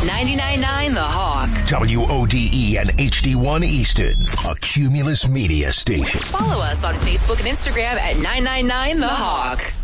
99.9 The Hawk. WODE and HD1 Easton, a Cumulus Media station. Follow us on Facebook and Instagram at 999 The Hawk.